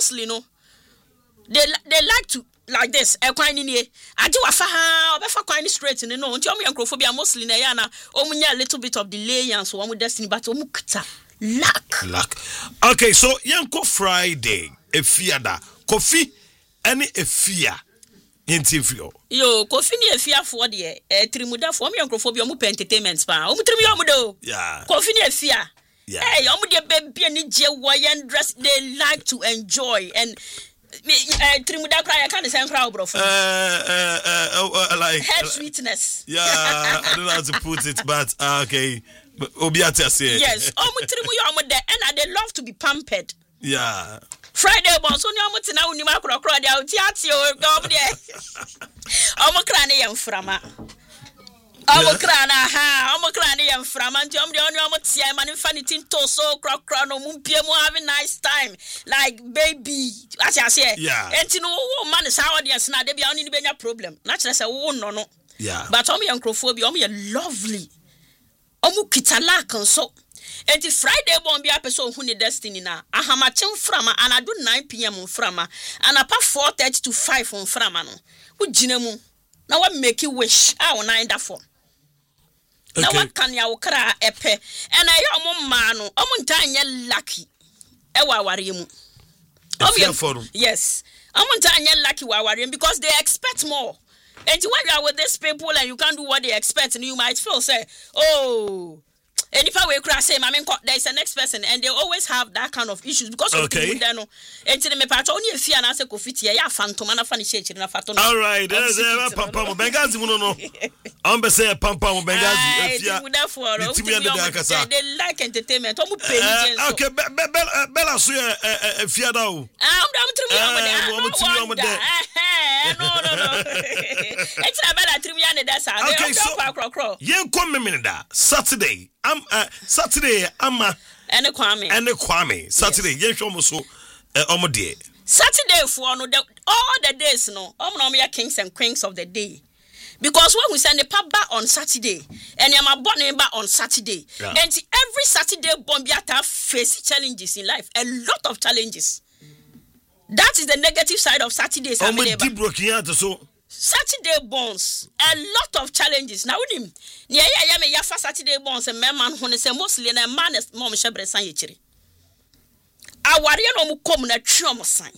mostly no they like to like this kwan ni nie ade wa fa ha obefa kwan ni straight ni no nti omo yankrophobia mostly na ya na omo nya a little bit of delay and so omo destiny but omo kita luck. Okay, so yanko Friday efiada Kofi any efia yentifio yo Kofi ni efia for de trimuda for omo yankrophobia omo entertainment pa omo trimi omo do yeah Kofi ni efia hey omo de baby ni je woyen dress they like to enjoy and trimuda cry I can't say crowd bro like head sweetness yeah I don't know how to put it but okay obiate say yes omo trimu yo omo de and they love to be pampered yeah Friday bon so ni omo tina unim akrokro de outi ati o go de omo kra ne yemframa omo kra ne yemframa nti omo de omo tia ma ne fa ne tinto so krokro no mumpie mu have a nice time like baby I say enti no wo man sa audience na de bia oni ni benya problem na kire se wo no yeah but omo yankrophobia omo ye lovely omo kitalak nso enti Friday bon bia person hu ni destiny na ahamachem frama anado 9 pm frama anapa 4:30 to 5 frama no wo gina mu na wa make wish a wo nine da for na wa kan ya wo kra epe ena ye omo ma no omo ntanye lucky e wa ware mu yes omo ntanye lucky wa ware because they expect more. And when you are with these people and you can't do what they expect, and you might feel say, oh, and if I were crash say, there's the next person, and they always have that kind of issues because of people they know. And to me, part only if you are not a coffee, yeah, phantom and a funny shade in a phantom. All right, there's a pampa Bengazi, no. I'm say pampa Bengazi. They like entertainment. Okay, Bella Suya, Fiado. No. It's about 3 years. That's okay. So, you come Saturday. Saturday. And Kwame. Saturday. You show me so. Saturday for no all the days no. We are kings and queens of the day. Because when we send the pub back on Saturday and I'm born back on Saturday, and every Saturday Bombiata face challenges in life, a lot of challenges. That is the negative side of Saturday. Saturday bonds, a lot of challenges. Now, him, near ya for Saturday bonds and man who is mostly a man is mom shebre san yichiri. A warrior no come na trauma sign.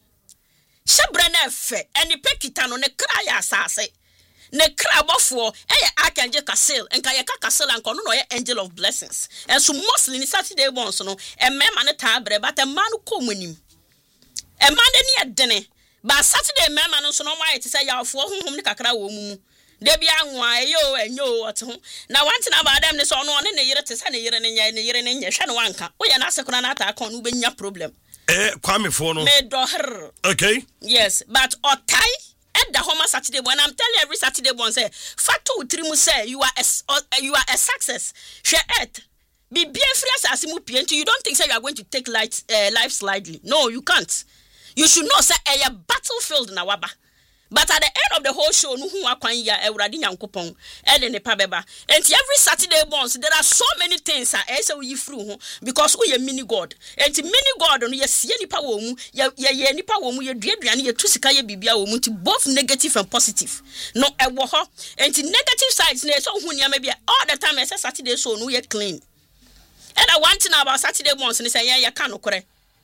Shebre na fe, and the pekitano ne cry asase. Ne crab for archangel castle and kayaka castle and kono no angel of blessings. And so mostly in Saturday bonds no, a man tabre, but a man who come with him. A man any dene, but Saturday man so no why to say ya for home kakra wo mu. De bia nwa yo enyo what ho. Na one thing about them is on ne yere te say ne yere ne nya hwe no wanka. Wo ya na sekona na ata akon no benya problem. Kwame for no. Me do her. Okay. Yes, but otai at the home Saturday when I'm telling every Saturday one say fatu trimu say you are a success. Share it. Be free as you don't think say you are going to take life slightly. No, you can't. You should know say a battlefield na waba. But at the end of the whole show, no who akwan ya Ewurade Nyankopon e ne pa beba. And every Saturday bonds there are so many things say we through because we are mini God. And mini God no ye sie nipa wo mu, ye nipa wo mu ye duaduane ye tusika ye bibia wo mu ti both negative and positive. No e wo ho. And negative sides na so hu niam bia all the time say Saturday so no ye clean. And I want to know about Saturday bonds and say ya kan okore.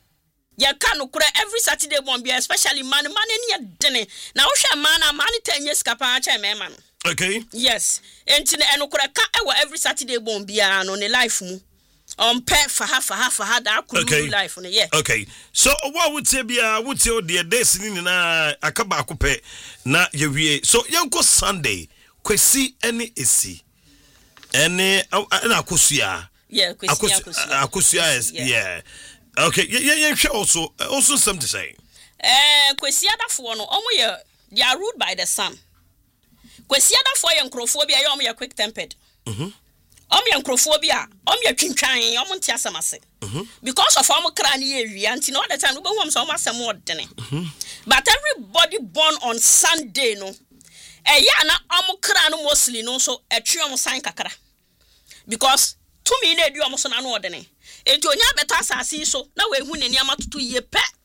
Ya kan okure every Saturday bon be especially man any dene na wo hwe man 10 years kapa acha me man. Okay. Yes. Enti na okure ka every Saturday bon bia no ne life mu. On pay for ha da akuru life no yeah. Okay. So what would say bia would say the days ni na akaba akopɛ na ye wie. So yanko Sunday kwesi any esi. Any na akosua. Yeah, akosua is yeah. Okay, yeah, also something to say. Kwesi adafo no omo they are ruled by the sun. Kwesi adafo ye nkrophobia ye omo ye quick tempered. Omo ye nkrophobia, omo ye twintwan, omo ntia samase. Because of omo kra na ye wi anti no all the time we hom so omo asem odene. But everybody born on Sunday no. Ya na omo kra no mostly no so etwe omo san kakra. Because to me na edu omo so na no odene. Enti onya beta asase so na we hu ne niam atoto ye pe